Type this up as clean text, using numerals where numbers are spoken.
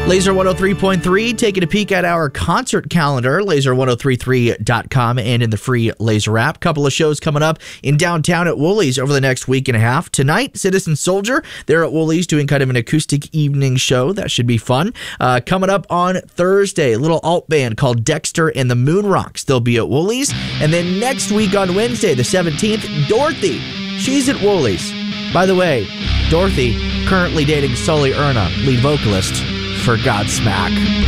Laser 103.3, taking a peek at our concert calendar, laser1033.com, and in the free Laser app. Couple of shows coming up in downtown at Woolies over the next week and a half. Tonight, Citizen Soldier, they're at Woolies doing kind of an acoustic evening show. That should be fun. Coming up on Thursday, a little alt band called Dexter and the Moon Rocks. They'll be at Woolies. And then next week on Wednesday, the 17th, Dorothy. She's at Woolies. By the way, Dorothy currently dating Sully Erna, lead vocalist for Godsmack.